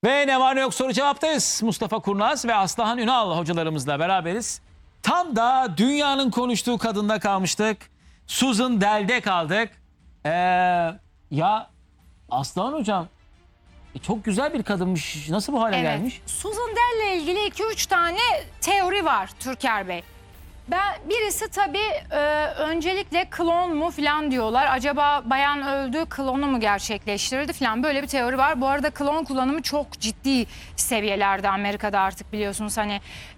Ve ne var ne yok soru cevaptayız. Mustafa Kurnaz ve Aslıhan Ünal hocalarımızla beraberiz. Tam da dünyanın konuştuğu kadında kalmıştık. Susan Del'de kaldık. Ya Aslıhan hocam çok güzel bir kadınmış. Nasıl bu hale gelmiş? Susan Del'le ilgili 2-3 tane teori var Türker Bey. Birisi tabii öncelikle klon mu falan diyorlar. Acaba bayan öldü, klonu mu gerçekleştirirdi falan, böyle bir teori var. Bu arada klon kullanımı çok ciddi seviyelerde Amerika'da artık, biliyorsunuz. Hani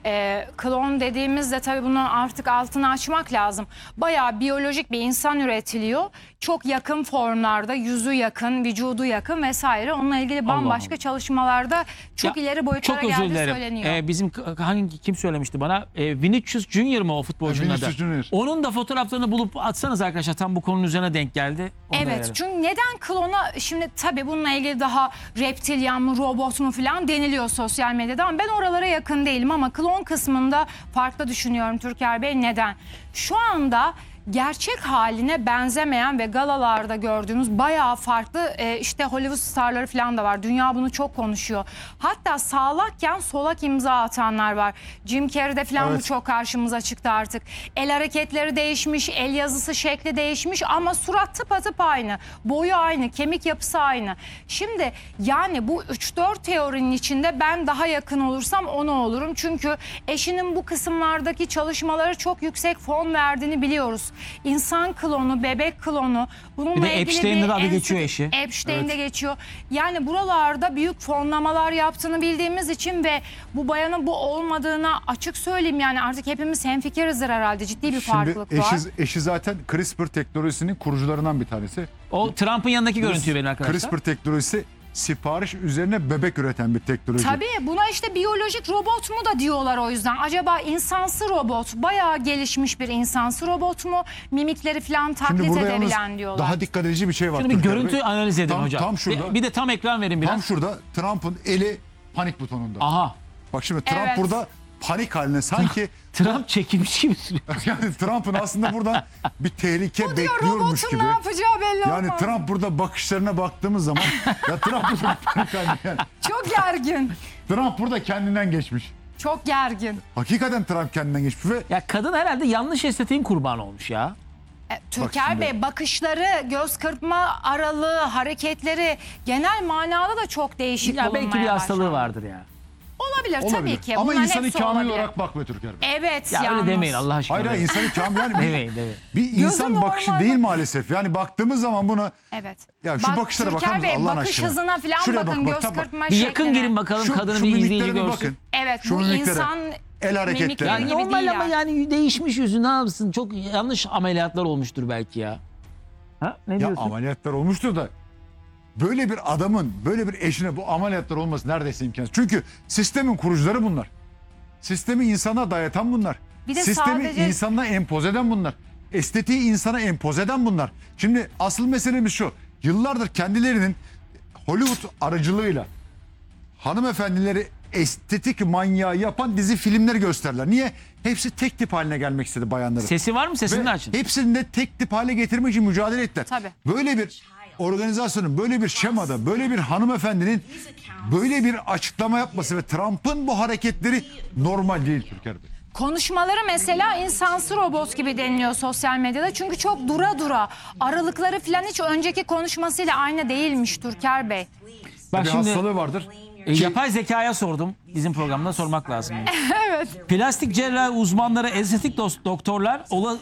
klon dediğimizde tabii bunu artık altını açmak lazım. Bayağı biyolojik bir insan üretiliyor. Çok yakın formlarda, yüzü yakın, vücudu yakın vesaire. Onunla ilgili bambaşka çalışmalarda çok ileri boyutlara geldiği söyleniyor. Bizim kim söylemişti bana? Vinicius Junior mu o futbolcunun adı? Onun da fotoğraflarını bulup atsanız arkadaşlar, tam bu konunun üzerine denk geldi. Evet, çünkü neden klona, şimdi tabii bununla ilgili daha reptilyan mı, robot mu falan deniliyor sosyal medyada, ama ben oralara yakın değilim. Ama klon kısmında farklı düşünüyorum Türker Bey. Neden? Şu anda gerçek haline benzemeyen ve galalarda gördüğümüz bayağı farklı işte Hollywood starları falan da var. Dünya bunu çok konuşuyor. Hatta sağlakken solak imza atanlar var. Jim Carrey'de falan bu çok karşımıza çıktı artık. El hareketleri değişmiş, el yazısı şekli değişmiş ama surat tıpatıp aynı. Boyu aynı, kemik yapısı aynı. Şimdi yani bu 3-4 teorinin içinde ben daha yakın olursam ona olurum. Çünkü eşinin bu kısımlardaki çalışmaları çok yüksek fon verdiğini biliyoruz. İnsan klonu, bebek klonu. Bununla bir de ilgili Epstein'de de adı geçiyor eşi. Epstein'de geçiyor. Yani buralarda büyük fonlamalar yaptığını bildiğimiz için ve bu bayanın bu olmadığına açık söyleyeyim, yani artık hepimiz hemfikirizdir herhalde. Ciddi bir farklılık var. Eşi zaten CRISPR teknolojisinin kurucularından bir tanesi. O Trump'ın yanındaki görüntüyü verin arkadaşlar. CRISPR teknolojisi sipariş üzerine bebek üreten bir teknoloji. Tabii buna işte biyolojik robot mu da diyorlar o yüzden. Acaba insansı robot, bayağı gelişmiş bir insansı robot mu? Mimikleri falan taklit edebilen diyorlar. Daha dikkat edici bir şey var. Şimdi bir görüntü analiz edin hocam. Tam şurada. Bir de tam ekran verin biraz. Tam şurada Trump'ın eli panik butonunda. Aha. Bak şimdi Trump burada panik haline, sanki Trump çekilmiş gibi sürüyor. yani Trump'ın aslında burada bir tehlike Bu diyor, bekliyormuş robotun gibi. ne yapacağı belli Yani olmaz. Trump burada bakışlarına baktığımız zaman ya Trump burada panik haline yani. Çok gergin. Trump burada kendinden geçmiş. Çok gergin. Hakikaten Trump kendinden geçmiş ve Ya kadın herhalde yanlış estetiğin kurbanı olmuş ya. Türker şimdi. Bey, bakışları, göz kırpma aralığı, hareketleri genel manada da çok değişik Ya bulunmaya belki bir hastalığı başladı. vardır ya. Olabilir tabii ki. Ama Bunların insanı hepsi kamil olabilir. olarak bakmıyor Türker Bey. Evet, Ya yalnız. öyle demeyin Allah aşkına. Hayır insanı kamil yani Demeyin. bir insan bakışı normal değil bak- maalesef. Yani baktığımız zaman buna Evet. ya şu bakışlara bakar Türker mısın Bey, Allah'ın bakış aşkına? hızına falan Şuraya bakın, bak, göz tabii. kırpma Bir şekline. yakın girin bakalım, kadını bir izleyici mimiklere bir görsün. bakın. Evet, Şu bu mimiklere, insan el hareketleri. mimikleri Yani gibi Normal değil ama yani değişmiş yüzü, ne yapsın? Çok yanlış ameliyatlar olmuştur belki ya. Ha? Ne Ya diyorsun? ameliyatlar olmuştur da böyle bir adamın, böyle bir eşine bu ameliyatlar olması neredeyse imkansız. Çünkü sistemin kurucuları bunlar. Sistemi insana dayatan bunlar. Bir de Sistemi sadece- insana empoze eden bunlar. Estetiği insana empoze eden bunlar. Şimdi asıl meselemiz şu. Yıllardır kendilerinin Hollywood aracılığıyla hanımefendileri estetik manyağı yapan dizi filmleri gösterdiler. Niye? Hepsi tek tip haline gelmek istedi bayanları. Sesi var mı? Sesini de Ve açın. hepsini de tek tip hale getirmek için mücadele ettiler. Tabii. Böyle bir organizasyonun, böyle bir şemada, böyle bir hanımefendinin böyle bir açıklama yapması ve Trump'ın bu hareketleri normal değil Türker Bey. konuşmaları mesela insansı robot gibi deniliyor sosyal medyada. Çünkü çok dura aralıkları falan hiç önceki konuşmasıyla aynı değilmiş Türker Bey. Bak Bir şimdi hastalığı vardır. yapay zekaya sordum. Bizim programda sormak lazım. Evet. Plastik cerrahi uzmanları, estetik doktorlar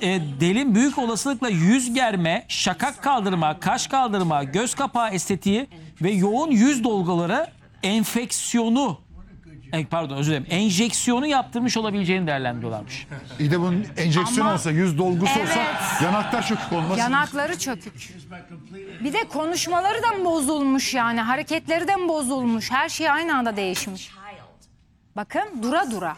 delin büyük olasılıkla yüz germe, şakak kaldırma, kaş kaldırma, göz kapağı estetiği ve yoğun yüz dolguları enjeksiyonu yaptırmış olabileceğini değerlendiriyorlarmış. İyi de bunun enjeksiyon Ama- olsa, yüz dolgusu olsa Evet. yanaklar çökük olmaz. Yanakları çökük. Bir de konuşmaları da mı bozulmuş yani? Hareketleri de mi bozulmuş? Her şey aynı anda değişmiş. Bakın dura.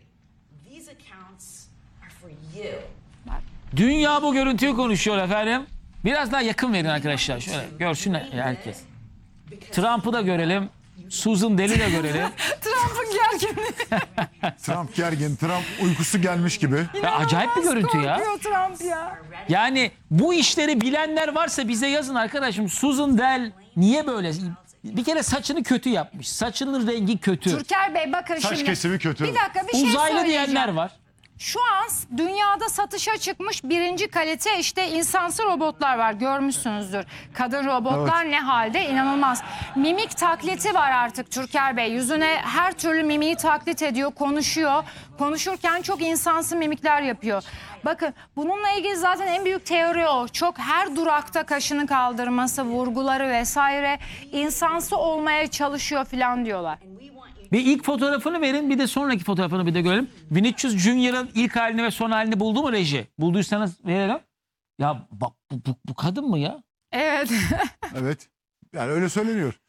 Dünya bu görüntüyü konuşuyor efendim. Biraz daha yakın verin arkadaşlar. Şöyle görsün herkes. Trump'ı da görelim. Susan Del'i de görelim. Trump'ın gerginliği. Trump gergin, Trump uykusu gelmiş gibi. Ya acayip bir görüntü ya. Korkuyor Trump ya. Yani bu işleri bilenler varsa bize yazın arkadaşım. Susan Del niye böyle? Bir kere saçını kötü yapmış. Saçının rengi kötü. Türker Bey bakın Saç şimdi. kesimi kötü. Bir dakika bir şey Uzaylı söyleyeceğim. diyenler var. Şu an dünyada satışa çıkmış birinci kalite işte insansı robotlar var, görmüşsünüzdür. Kadın robotlar ne halde, inanılmaz. Mimik taklidi var artık Türker Bey. Yüzüne her türlü mimiği taklit ediyor, konuşuyor. Konuşurken çok insansı mimikler yapıyor. Bakın bununla ilgili zaten en büyük teori o. Çok her durakta kaşını kaldırması, vurguları vesaire insansı olmaya çalışıyor falan diyorlar. Bir ilk fotoğrafını verin, bir de sonraki fotoğrafını bir de görelim. Vinicius Junior'ın ilk halini ve son halini buldu mu reji? Bulduysanız verelim. Ya bak bu kadın mı ya? Evet. Evet. Yani öyle söyleniyor.